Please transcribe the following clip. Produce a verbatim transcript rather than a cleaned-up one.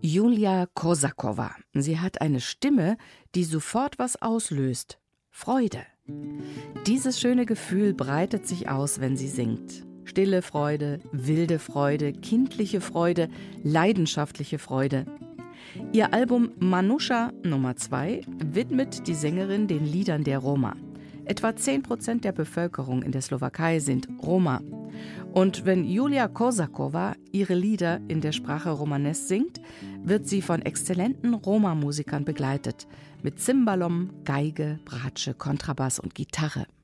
Julia Kosakowa. Sie hat eine Stimme, die sofort was auslöst. Freude. Dieses schöne Gefühl breitet sich aus, wenn sie singt. Stille Freude, wilde Freude, kindliche Freude, leidenschaftliche Freude. Ihr Album Manusha Nummer zwei widmet die Sängerin den Liedern der Roma. Etwa zehn Prozent der Bevölkerung in der Slowakei sind Roma. Und wenn Julia Kosakowa ihre Lieder in der Sprache Romanes singt, wird sie von exzellenten Roma-Musikern begleitet. Mit Cimbalom, Geige, Bratsche, Kontrabass und Gitarre.